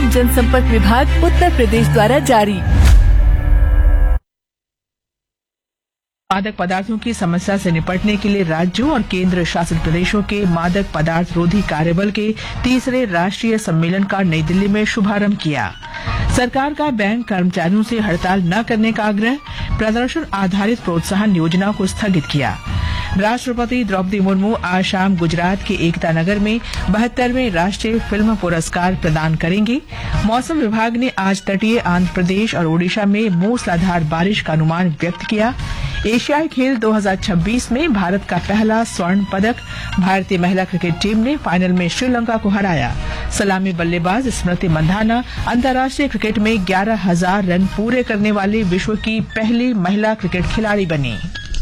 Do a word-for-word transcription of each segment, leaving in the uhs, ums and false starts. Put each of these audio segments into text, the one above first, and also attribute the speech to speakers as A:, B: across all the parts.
A: एवं जनसंपर्क विभाग उत्तर प्रदेश द्वारा जारी।
B: मादक पदार्थों की समस्या से निपटने के लिए राज्यों और केंद्र शासित प्रदेशों के मादक पदार्थ रोधी कार्यबल के तीसरे राष्ट्रीय सम्मेलन का नई दिल्ली में शुभारंभ किया। सरकार का बैंक कर्मचारियों से हड़ताल न करने का आग्रह, प्रदर्शन आधारित प्रोत्साहन योजना को स्थगित किया। राष्ट्रपति द्रौपदी मुर्मू आज शाम गुजरात के एकता नगर में बहत्तरवें राष्ट्रीय फिल्म पुरस्कार प्रदान करेंगे। मौसम विभाग ने आज तटीय आंध्र प्रदेश और ओडिशा में मूसलाधार बारिश का अनुमान व्यक्त किया। एशियाई खेल दो हज़ार छब्बीस में भारत का पहला स्वर्ण पदक, भारतीय महिला क्रिकेट टीम ने फाइनल में श्रीलंका को हराया। सलामी बल्लेबाज स्मृति मंधाना अंतर्राष्ट्रीय क्रिकेट में ग्यारह हजार रन पूरे करने वाली विश्व की पहली महिला क्रिकेट खिलाड़ी बनी।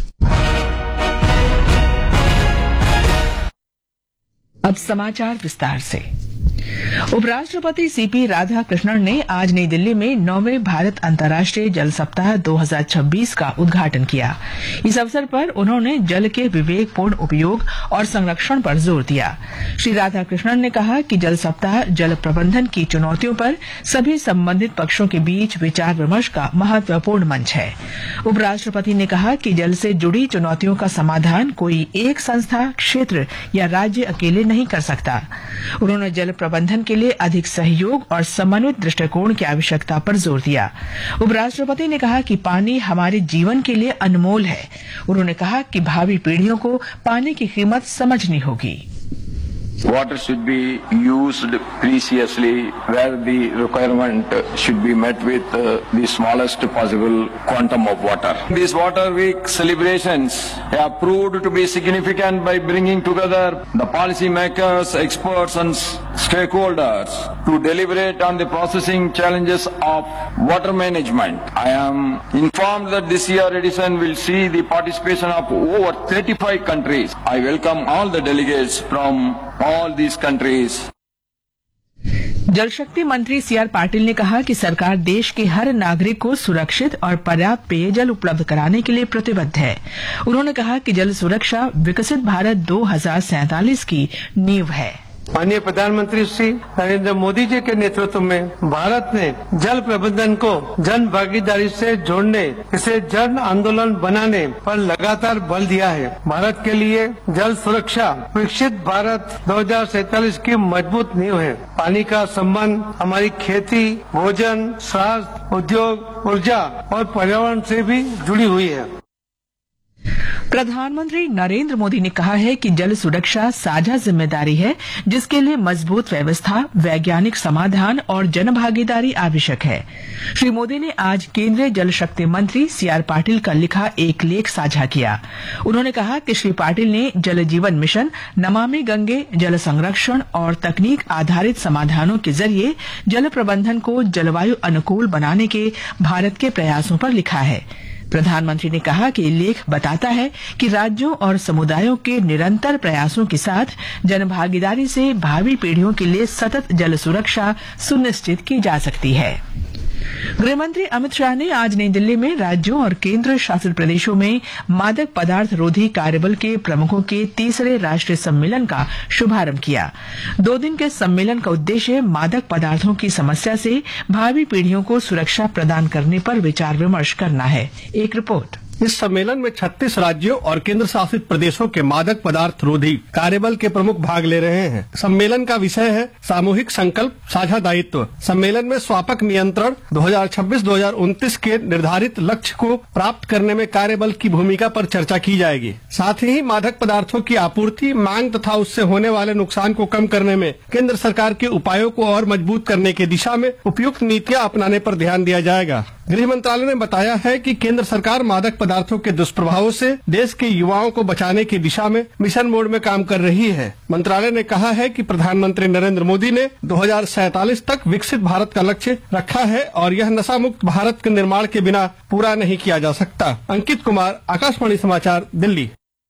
B: अब समाचार विस्तार से। उपराष्ट्रपति सीपी राधाकृष्णन ने आज नई दिल्ली में नौवें भारत अंतर्राष्ट्रीय जल सप्ताह दो हज़ार छब्बीस का उद्घाटन किया। इस अवसर पर उन्होंने जल के विवेकपूर्ण उपयोग और संरक्षण पर जोर दिया। श्री राधाकृष्णन ने कहा कि जल सप्ताह जल प्रबंधन की चुनौतियों पर सभी संबंधित पक्षों के बीच विचार विमर्श का महत्वपूर्ण मंच है। उपराष्ट्रपति ने कहा कि जल से जुड़ी चुनौतियों का समाधान कोई एक संस्था, क्षेत्र या राज्य अकेले नहीं कर सकता। उन्होंने जल प्रबंधन के लिए अधिक सहयोग और समन्वित दृष्टिकोण की आवश्यकता पर जोर दिया। उपराष्ट्रपति ने कहा कि पानी हमारे जीवन के लिए अनमोल है। उन्होंने कहा कि भावी पीढ़ियों को पानी की कीमत समझनी होगी।
C: Water should be used preciously where the requirement should be met with uh, the smallest possible quantum of water. These Water Week celebrations have proved to be significant by bringing together the policy makers, experts and stakeholders to deliberate on the processing challenges of water management. I am informed that this year edition will see the participation of over thirty-five countries. I welcome all the delegates from all these countries.
B: जल शक्ति मंत्री C R Patil ने कहा कि सरकार देश के हर नागरिक को सुरक्षित और पर्याप्त पेयजल उपलब्ध कराने के लिए प्रतिबद्ध है। उन्होंने कहा कि जल सुरक्षा विकसित भारत दो हज़ार सैंतालीस की नींव है।
D: माननीय प्रधानमंत्री श्री नरेंद्र मोदी जी के नेतृत्व में भारत ने जल प्रबंधन को जन भागीदारी से जोड़ने, इसे जन आंदोलन बनाने पर लगातार बल दिया है। भारत के लिए जल सुरक्षा विकसित भारत दो हज़ार सैंतालीस की मजबूत नींव है। पानी का संबंध हमारी खेती, भोजन, स्वास्थ्य, उद्योग, ऊर्जा और पर्यावरण से भी जुड़ी हुई है।
B: प्रधानमंत्री नरेंद्र मोदी ने कहा है कि जल सुरक्षा साझा जिम्मेदारी है, जिसके लिए मजबूत व्यवस्था, वैज्ञानिक समाधान और जनभागीदारी आवश्यक है। श्री मोदी ने आज केंद्रीय जल शक्ति मंत्री सी आर पाटिल का लिखा एक लेख साझा किया। उन्होंने कहा कि श्री पाटिल ने जल जीवन मिशन, नमामि गंगे, जल संरक्षण और तकनीक आधारित समाधानों के जरिए जल प्रबंधन को जलवायु अनुकूल बनाने के भारत के प्रयासों पर लिखा है। प्रधानमंत्री ने कहा कि लेख बताता है कि राज्यों और समुदायों के निरंतर प्रयासों के साथ जनभागीदारी से भावी पीढ़ियों के लिए सतत जल सुरक्षा सुनिश्चित की जा सकती है। गृहमंत्री अमित शाह ने आज नई दिल्ली में राज्यों और केंद्र शासित प्रदेशों में मादक पदार्थ रोधी कार्यबल के प्रमुखों के तीसरे राष्ट्रीय सम्मेलन का शुभारंभ किया। दो दिन के सम्मेलन का उद्देश्य मादक पदार्थों की समस्या से भावी पीढ़ियों को सुरक्षा प्रदान करने पर विचार विमर्श करना है। एक रिपोर्ट।
E: इस सम्मेलन में छत्तीस राज्यों और केंद्र शासित प्रदेशों के मादक पदार्थ रोधी कार्यबल के प्रमुख भाग ले रहे हैं। सम्मेलन का विषय है सामूहिक संकल्प, साझा दायित्व। सम्मेलन में स्वापक नियंत्रण दो हज़ार छब्बीस दो हज़ार उनतीस के निर्धारित लक्ष्य को प्राप्त करने में कार्यबल की भूमिका पर चर्चा की जाएगी। साथ ही मादक पदार्थों की आपूर्ति, मांग तथा उससे होने वाले नुकसान को कम करने में केंद्र सरकार के उपायों को और मजबूत करने की दिशा में उपयुक्त नीतियां अपनाने पर ध्यान दिया जाएगा। गृह मंत्रालय ने बताया है कि केंद्र सरकार मादक पदार्थों के दुष्प्रभावों से देश के युवाओं को बचाने की दिशा में मिशन मोड में काम कर रही है। मंत्रालय ने कहा है कि प्रधानमंत्री नरेंद्र मोदी ने दो हज़ार सैंतालीस तक विकसित भारत का लक्ष्य रखा है और यह नशा मुक्त भारत के निर्माण के बिना पूरा नहीं किया जा सकता। अंकित कुमार, आकाशवाणी समाचार, दिल्ली।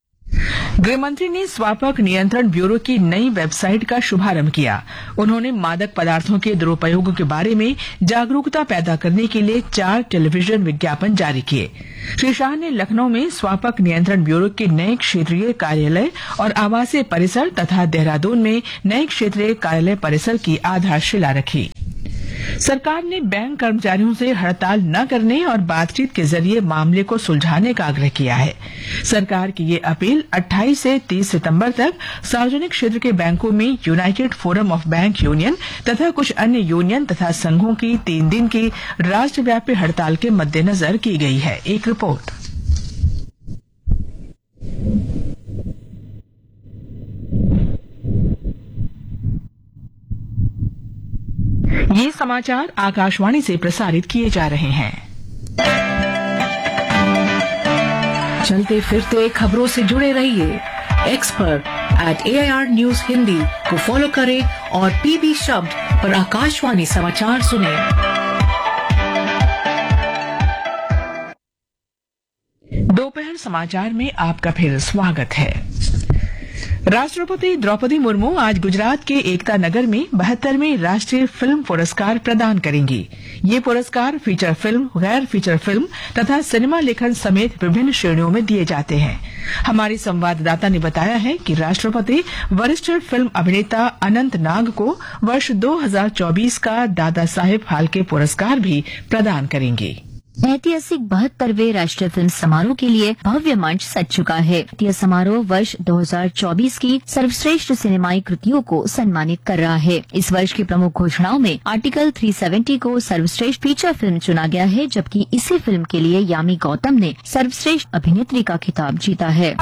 B: गृहमंत्री ने स्वापक नियंत्रण ब्यूरो की नई वेबसाइट का शुभारंभ किया। उन्होंने मादक पदार्थों के दुरुपयोग के बारे में जागरूकता पैदा करने के लिए चार टेलीविजन विज्ञापन जारी किए। श्री शाह ने लखनऊ में स्वापक नियंत्रण ब्यूरो के नए क्षेत्रीय कार्यालय और आवासीय परिसर तथा देहरादून में नए क्षेत्रीय कार्यालय परिसर की आधारशिला रखी। सरकार ने बैंक कर्मचारियों से हड़ताल न करने और बातचीत के जरिए मामले को सुलझाने का आग्रह किया है। सरकार की ये अपील अट्ठाईस से तीस सितंबर तक सार्वजनिक क्षेत्र के बैंकों में United forum of bank union तथा कुछ अन्य यूनियन तथा संघों की तीन दिन की राष्ट्रव्यापी हड़ताल के मद्देनजर की गई है। एक रिपोर्ट। ये समाचार आकाशवाणी से प्रसारित किए जा रहे हैं।
A: चलते फिरते खबरों से जुड़े रहिए। Expert at A I R news Hindi को फॉलो करें और पीबी शब्द पर आकाशवाणी समाचार सुनें।
B: दोपहर समाचार में आपका फिर स्वागत है। राष्ट्रपति द्रौपदी मुर्मू आज गुजरात के एकता नगर में बहत्तरवें राष्ट्रीय फिल्म पुरस्कार प्रदान करेंगी। ये पुरस्कार फीचर फिल्म, गैर फीचर फिल्म तथा सिनेमा लेखन समेत विभिन्न श्रेणियों में दिए जाते हैं। हमारी संवाददाता ने बताया है कि राष्ट्रपति वरिष्ठ फिल्म अभिनेता अनंत नाग को वर्ष दो हज़ार चौबीस का दादा साहेब फाल्के पुरस्कार भी प्रदान करेंगी।
F: ऐतिहासिक बहत्तरवें राष्ट्रीय फिल्म समारोह के लिए भव्य मंच सज चुका है। यह समारोह वर्ष दो हज़ार चौबीस की सर्वश्रेष्ठ सिनेमाई कृतियों को सम्मानित कर रहा है। इस वर्ष की प्रमुख घोषणाओं में आर्टिकल तीन सौ सत्तर को सर्वश्रेष्ठ फीचर फिल्म चुना गया है, जबकि इसी फिल्म के लिए यामी गौतम ने सर्वश्रेष्ठ अभिनेत्री का खिताब जीता है।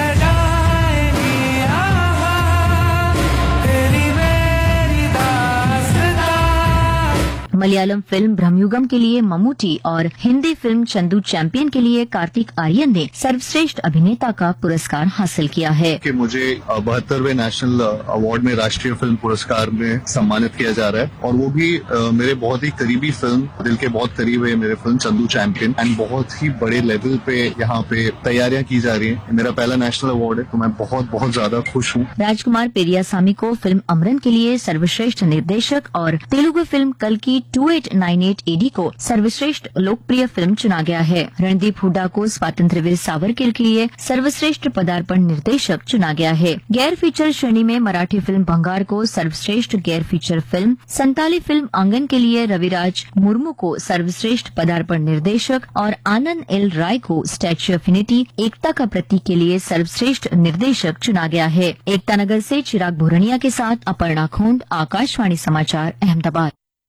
F: मलयालम फिल्म ब्रह्मयुगम के लिए मम्मूटी और हिंदी फिल्म चंदू चैंपियन के लिए कार्तिक आर्यन ने सर्वश्रेष्ठ अभिनेता का पुरस्कार हासिल किया है।
G: कि मुझे बहत्तरवें नेशनल अवार्ड में राष्ट्रीय फिल्म पुरस्कार में सम्मानित किया जा रहा है, और वो भी आ, मेरे बहुत ही करीबी फिल्म, दिल के बहुत करीब है मेरे फिल्म चंदू चैंपियन, एंड बहुत ही बड़े लेवल पे यहाँ पे तैयारियां की जा रही है। मेरा पहला नेशनल अवार्ड है, तो मैं बहुत बहुत ज्यादा खुश हूँ।
F: राजकुमार पेरियासामी को फिल्म अमरन के लिए सर्वश्रेष्ठ निर्देशक और तेलुगु फिल्म कल की अट्ठाईस सौ अट्ठानवे एडी को सर्वश्रेष्ठ लोकप्रिय फिल्म चुना गया है। रणदीप हुड्डा को स्वातंत्र्यवीर सावरकर के लिए सर्वश्रेष्ठ पदार्पण निर्देशक चुना गया है। गैर फीचर श्रेणी में मराठी फिल्म भंगार को सर्वश्रेष्ठ गैर फीचर फिल्म, संताली फिल्म आंगन के लिए रविराज मुर्मू को सर्वश्रेष्ठ पदार्पण निर्देशक और आनंद एल राय को स्टैच्यू ऑफ यूनिटी एकता का प्रतीक के लिए सर्वश्रेष्ठ निर्देशक चुना गया है। एकता नगर से चिराग भूरनिया के साथ अपर्णा खोंड, आकाशवाणी समाचार, अहमदाबाद।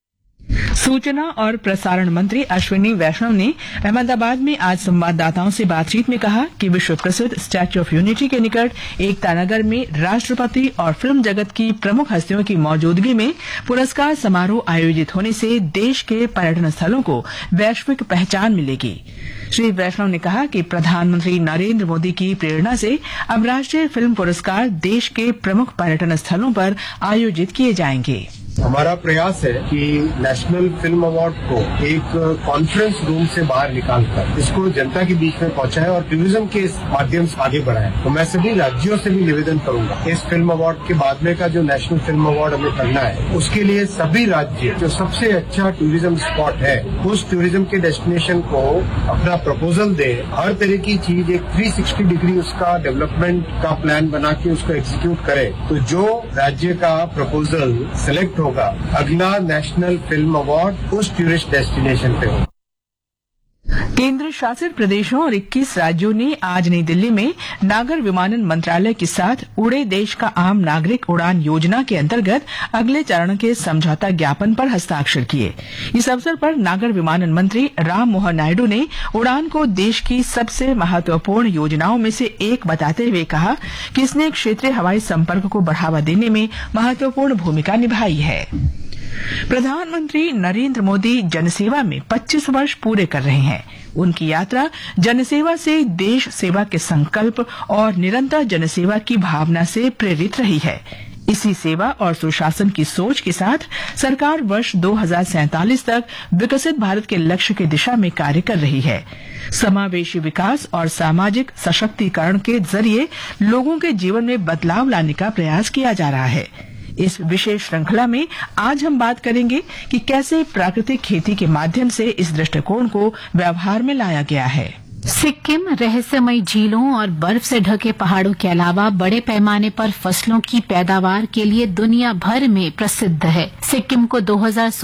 B: सूचना और प्रसारण मंत्री अश्विनी वैष्णव ने अहमदाबाद में आज संवाददाताओं से बातचीत में कहा कि विश्व प्रसिद्ध स्टैच्यू ऑफ यूनिटी के निकट एकता नगर में राष्ट्रपति और फिल्म जगत की प्रमुख हस्तियों की मौजूदगी में पुरस्कार समारोह आयोजित होने से देश के पर्यटन स्थलों को वैश्विक पहचान मिलेगी। श्री वैष्णव ने कहा कि प्रधानमंत्री नरेंद्र मोदी की प्रेरणा से अब राष्ट्रीय फिल्म पुरस्कार देश के प्रमुख पर्यटन स्थलों पर आयोजित किए जाएंगे।
H: हमारा प्रयास है कि नेशनल फिल्म अवार्ड को एक कॉन्फ्रेंस रूम से बाहर निकालकर इसको जनता के बीच में पहुंचाए और टूरिज्म के माध्यम से आगे बढ़ाए। तो मैं सभी राज्यों से भी निवेदन करूंगा, इस फिल्म अवार्ड के बाद में का जो नेशनल फिल्म अवार्ड हमें करना है, उसके लिए सभी राज्य जो सबसे अच्छा टूरिज्म स्पॉट है उस टूरिज्म के डेस्टिनेशन को अपना प्रपोजल दे। हर तरह की चीज एक तीन सौ साठ डिग्री उसका डेवलपमेंट का प्लान बना के उसको एग्जीक्यूट करे। तो जो राज्य का प्रपोजल सिलेक्ट होगा, अगला नेशनल फिल्म अवार्ड उस टूरिस्ट डेस्टिनेशन पे होगा।
B: केंद्र शासित प्रदेशों और इक्कीस राज्यों ने आज नई दिल्ली में नागर विमानन मंत्रालय के साथ उड़े देश का आम नागरिक उड़ान योजना के अंतर्गत अगले चरण के समझौता ज्ञापन पर हस्ताक्षर किए। इस अवसर पर नागर विमानन मंत्री राम मोहन नायडू ने उड़ान को देश की सबसे महत्वपूर्ण योजनाओं में से एक बताते हुए कहा कि इसने क्षेत्रीय हवाई संपर्क को बढ़ावा देने में महत्वपूर्ण भूमिका निभाई है। प्रधानमंत्री नरेंद्र मोदी जनसेवा में पच्चीस वर्ष पूरे कर रहे हैं। उनकी यात्रा जनसेवा से देश सेवा के संकल्प और निरंतर जनसेवा की भावना से प्रेरित रही है। इसी सेवा और सुशासन की सोच के साथ सरकार वर्ष दो हज़ार सैंतालीस तक विकसित भारत के लक्ष्य की दिशा में कार्य कर रही है। समावेशी विकास और सामाजिक सशक्तिकरण के जरिए लोगों के जीवन में बदलाव लाने का प्रयास किया जा रहा है। इस विशेष श्रृंखला में आज हम बात करेंगे कि कैसे प्राकृतिक खेती के माध्यम से इस दृष्टिकोण को व्यवहार में लाया गया है।
I: सिक्किम रहस्यमयी झीलों और बर्फ से ढके पहाड़ों के अलावा बड़े पैमाने पर फसलों की पैदावार के लिए दुनिया भर में प्रसिद्ध है। सिक्किम को दो हज़ार